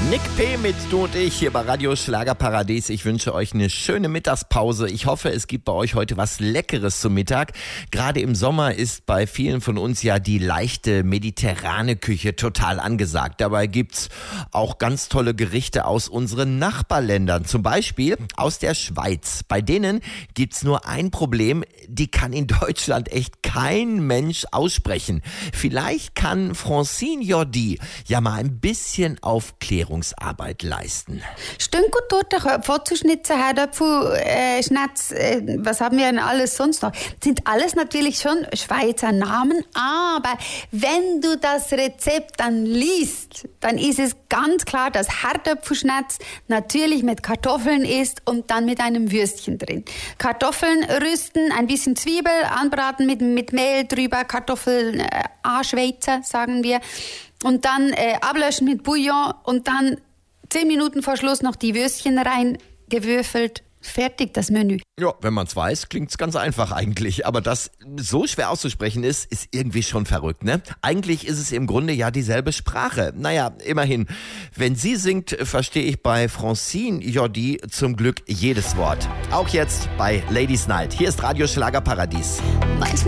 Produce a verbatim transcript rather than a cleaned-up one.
Nick P. mit Du und ich hier bei Radio Schlagerparadies. Ich wünsche euch eine schöne Mittagspause. Ich hoffe, es gibt bei euch heute was Leckeres zum Mittag. Gerade im Sommer ist bei vielen von uns ja die leichte mediterrane Küche total angesagt. Dabei gibt's auch ganz tolle Gerichte aus unseren Nachbarländern. Zum Beispiel aus der Schweiz. Bei denen gibt's nur ein Problem. Die kann in Deutschland echt kein Mensch aussprechen. Vielleicht kann Francine Jordi ja mal ein bisschen Aufklärungsarbeit leisten. Stünkeltorte, Köpfzuschnitze, Herdöpfel, äh, Schnetz, äh, was haben wir denn alles sonst noch? Sind alles natürlich schon Schweizer Namen, aber wenn du das Rezept dann liest, dann ist es ganz klar, dass Herdöpfelschnetz natürlich mit Kartoffeln ist und dann mit einem Würstchen drin. Kartoffeln rüsten, ein bisschen Zwiebel anbraten mit, mit Mehl drüber, Kartoffeln äh, anschweizen, sagen wir. Und dann äh, ablöschen mit Bouillon und dann zehn Minuten vor Schluss noch die Würstchen rein, gewürfelt. Fertig, das Menü. Ja, wenn man es weiß, klingt es ganz einfach eigentlich. Aber dass so schwer auszusprechen ist, ist irgendwie schon verrückt, ne? Eigentlich ist es im Grunde ja dieselbe Sprache. Naja, immerhin. Wenn sie singt, verstehe ich bei Francine Jordi zum Glück jedes Wort. Auch jetzt bei Ladies Night. Hier ist Radio Schlagerparadies.